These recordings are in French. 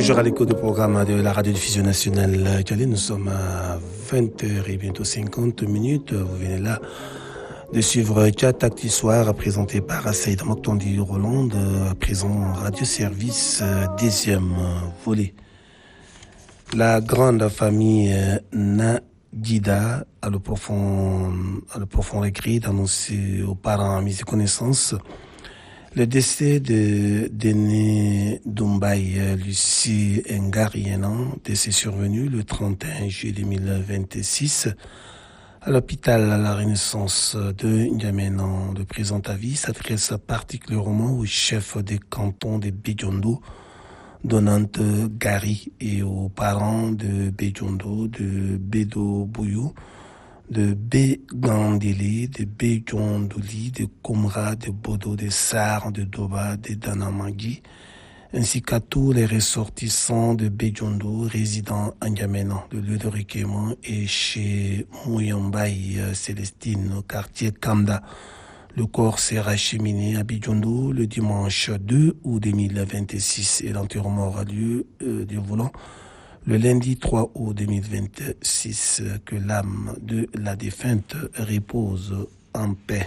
Toujours à l'écho du programme de la radiodiffusion nationale Calais. Nous sommes à 20h et bientôt 50 minutes. Vous venez là de suivre Chat Actu Soir, présenté par Saïd Moktondi Roland, présent Radio Service, deuxième volet. La grande famille Nadida a le profond regret d'annoncer aux parents, amis et connaissances le décès de Déné Doumbay Lucie Ngariénan, décès survenu le 31 juillet 2026 à l'hôpital à la Renaissance de N'Djamena. Le présent avis s'adresse particulièrement au chef des cantons de Bédiondo, Donante Gari, et aux parents de Bédiondo, de Bédo Bouyou, de Begandeli, de Bédiondouli, de Komra, de Bodo, de Sar, de Doba, de Danamagi, ainsi qu'à tous les ressortissants de Bédiondo résidant à N'Djamena. Le lieu de recueillement est chez Mouyambaï Célestine, au quartier Kanda. Le corps sera acheminé à Bédiondo le dimanche 2 août 2026 et l'enterrement aura lieu du volant le lundi 3 août 2026. Que l'âme de la défunte repose en paix.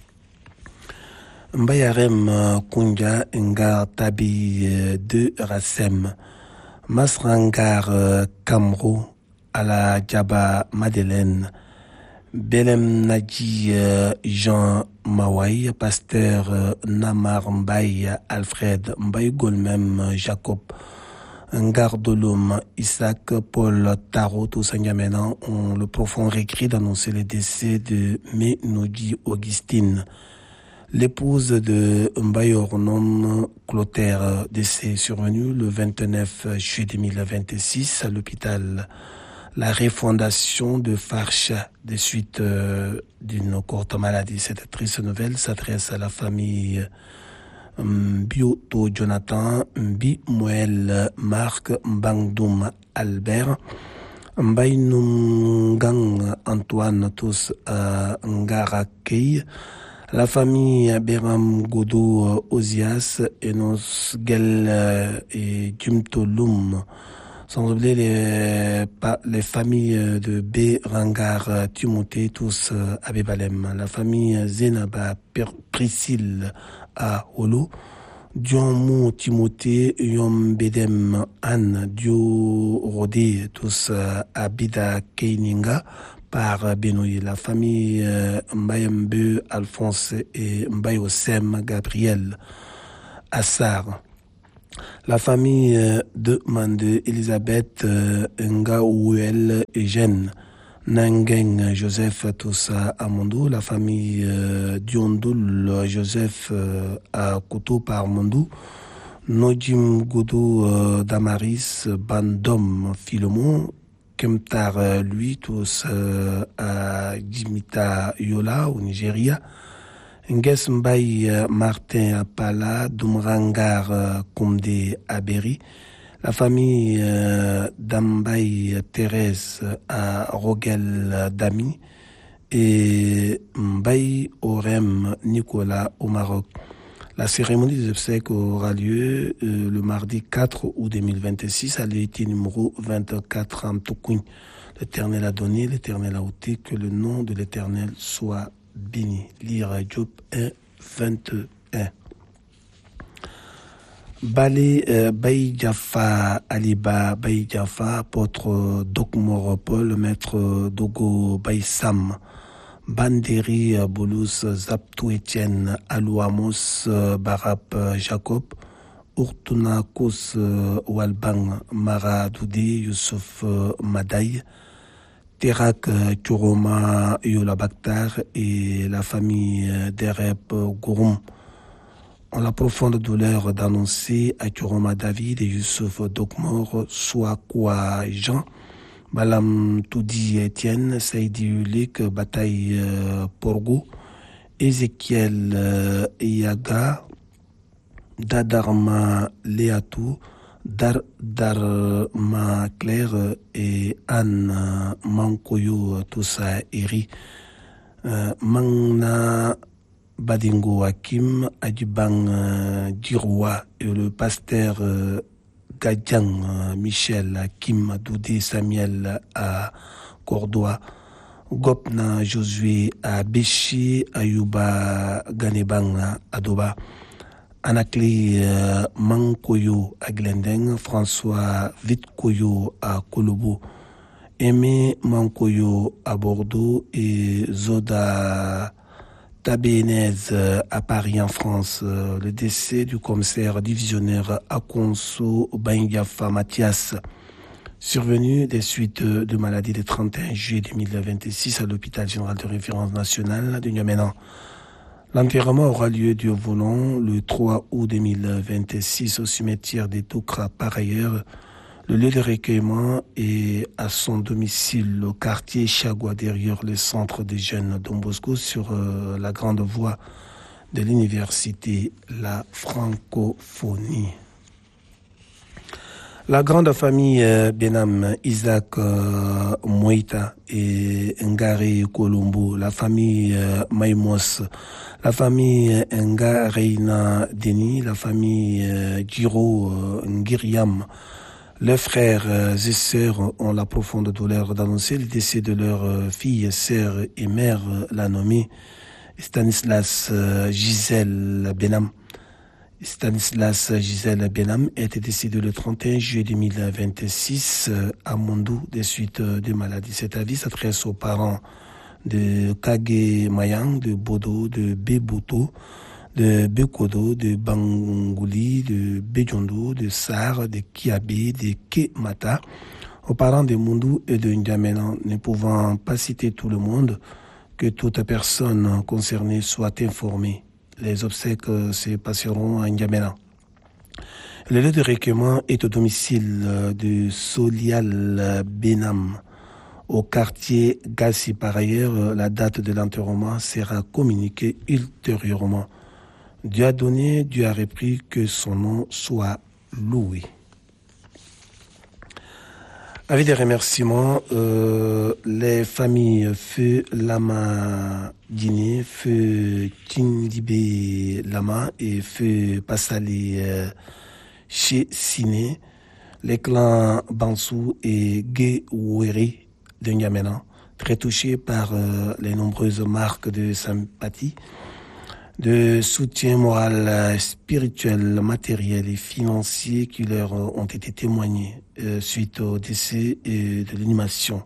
Mbayarem Kunja Nga Tabi de Rassem, Masrangar Kamro à la Djaba Madeleine, Belem Nadji Jean Mawai, pasteur Namar Mbaye Alfred Mbaye Golmem Jacob, Ngardolum Isaac Paul Tarot au N'Djamena ont le profond regret d'annoncer le décès de Ménodi Augustine, l'épouse de Mbaye Ornom Clotaire, décès survenu le 29 juillet 2026 à l'hôpital La Refondation de Farcha des suites d'une courte maladie. Cette triste nouvelle s'adresse à la famille Bioto Jonathan, Mbi Moel Marc, Mbangdoum Albert, Mbaynungang Antoine, tous Ngarakei, la famille Beram Godo Ozias, Enos Gel et Jumtolum, sans oublier les familles de Berangar Timothée, tous à Bebalem, la famille Zenaba Priscille à Holo, Dionmou Timothée, Yom Bedem Anne, Dio Rodé, tous à Bida Keininga, par Benoît, la famille Mbayembe Alphonse et Mbayosem Gabriel Assar, la famille de Mande Elisabeth Ngaouel Eugène, Nangeng Joseph tous à Amondou, la famille Diondoul Joseph à Koto par Mondou, Nojim Goudou Damaris Bandom Philemon, Kemtar lui tous à Jimita Yola au Nigeria, Nges Mbaye Martin Apala, Dumrangar Komde Aberi, la famille d'Ambaye Thérèse à Rogel Dami et Mbaye Orem Nicolas au Maroc. La cérémonie des obsèques aura lieu le mardi 4 août 2026 à l'été numéro 24 en Toukougne. L'Éternel a donné, l'Éternel a ôté, que le nom de l'Éternel soit béni. Lire Job 1, 21. Balé Baï Jaffa Aliba Baï Jaffa, apôtre Dokmor Paul, maître Dogo Baï Sam, Banderi Boulous Zaptou Etienne, Alou Amos Barap Jacob, Urtunakos Walbang Mara Doudé Youssouf Madaï, Terak Turoma Yola Bakhtar et la famille d'Erep Gouroum ont la profonde douleur d'annoncer à Turoma David et Youssouf Dokmor, Soakwa Jean, Balam Toudi Etienne, Saïdi Ulik, Bataille Porgo, Ézéchiel Yaga, Dadarma Léatou, Darma Claire et Anne Mankoyo, Toussa Eri, Mangna Badingo Hakim, Adjibang Djiroua et le pasteur Gadian Michel à Kim Doudé Samuel à Cordoua, Gopna Josué à Béchi, Ayuba Ganebang à Adoba, Anakli Mankoyo à Glendeng, François Vitkoyo à Kolobo, Aimé Mankoyo à Bordeaux et Zoda Tabénez à Paris en France. Le décès du commissaire divisionnaire Akonso Baingafa Mathias, survenu des suites de maladie le 31 juillet 2026 à l'hôpital général de référence nationale de N'Djamena. L'enterrement aura lieu Dieu voulant le 3 août 2026 au cimetière des Toukra. Par ailleurs, le lieu de recueillement est à son domicile au quartier Chagua, derrière le centre des jeunes Don Bosco, sur la grande voie de l'université La Francophonie. La grande famille Benam, Isaac Moïta et Ngare Colombo, la famille Maïmos, la famille Nga Reina Deni, la famille Giro Ngiriam, leurs frères et sœurs ont la profonde douleur d'annoncer le décès de leur fille, sœur et mère, la nommée Stanislas Gisèle Benam. Stanislas Gisèle Benam était décédé le 31 juillet 2026 à Mondou des suites de maladies. Cet avis s'adresse aux parents de Kage Mayang, de Bodo, de Beboto, de Bekodo, de Bangouli, de Bejondo, de Sar, de Kiabe, de Kemata, aux parents de Mondou et de N'Djamena, ne pouvant pas citer tout le monde, que toute personne concernée soit informée. Les obsèques se passeront à N'Djamena. Le lieu de recueillement est au domicile de Solial Benam, au quartier Gassi. Par ailleurs, la date de l'enterrement sera communiquée ultérieurement. Dieu a donné, Dieu a repris, que son nom soit loué. Avec des remerciements, les familles Feu Lama Guinée, Feu Tindibé Lama et Feu Passali chez Siné, les clans Bansou et Guéouéré de N'Djamena, très touchés par les nombreuses marques de sympathie, de soutien moral, spirituel, matériel et financier qui leur ont été témoignés suite au décès et de l'animation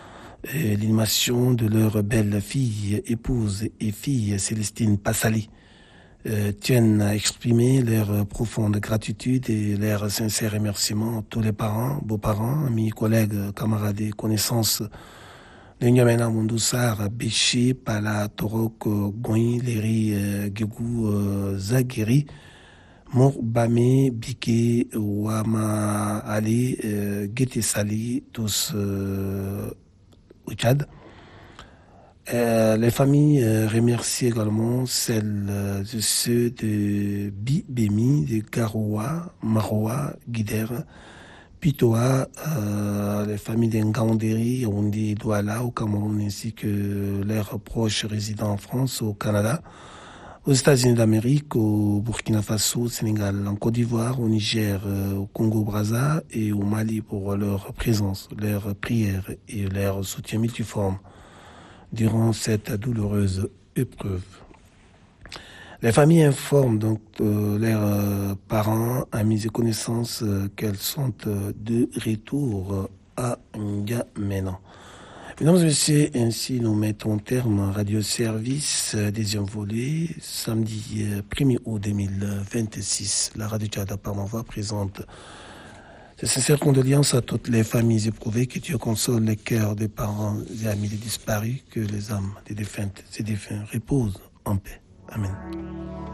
de leur belle fille, épouse et fille Célestine Passali, tiennent à exprimer leur profonde gratitude et leur sincère remerciement à tous les parents, beaux-parents, amis, collègues, camarades et connaissances de N'Djamena, Mondoussar, Béché, Pala, Torok, Goin, Léry, Guégou, Zaguiri, Mourbame, Biké, Ouama Ali, Guété Sali, tous au Tchad. Les familles remercient également celles de ceux de Bibémi, de Garoua, Maroua, Guider, Pitoa, les familles d'Engaonderi, Ondi, Douala au Cameroun, ainsi que leurs proches résidant en France, au Canada, aux États-Unis d'Amérique, au Burkina Faso, au Sénégal, en Côte d'Ivoire, au Niger, au Congo-Brazza et au Mali pour leur présence, leur prière et leur soutien multiforme durant cette douloureuse épreuve. Les familles informent donc leurs parents, amis et connaissances qu'elles sont de retour à N'Djamena. Mesdames et messieurs, ainsi nous mettons terme à Radio Service, deuxième volet, samedi 1er août 2026. La Radio Tchada par ma voix présente de sincères condoléances à toutes les familles éprouvées, que Dieu console les cœurs des parents et amis des disparus, que les âmes des défuntes et défunts reposent en paix. Amen.